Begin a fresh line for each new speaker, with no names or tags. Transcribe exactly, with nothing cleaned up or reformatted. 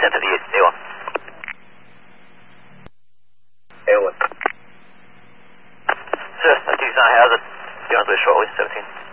to the east, A one.
A one.
Sir, Tucson hazard, beyond the shortway, seventeen.